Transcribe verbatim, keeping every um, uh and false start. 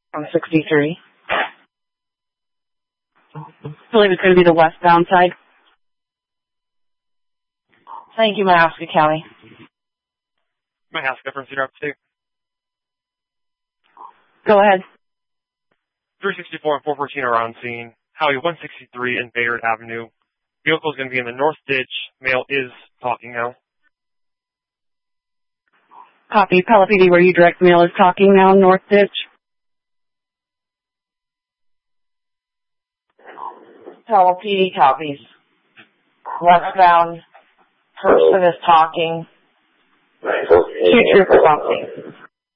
on sixty-three. I believe it's going to be the westbound side. Thank you, Mahaska County. Mahaska from Cedar Upstate. Go ahead. three sixty-four and four fourteen are on scene. Highway one sixty-three and Bayard Avenue. Vehicle is going to be in the north ditch. Male is talking now. Copy. Pella P D, where you direct mail is talking now, north ditch. Pella P D copies. Westbound person is talking. Future for something.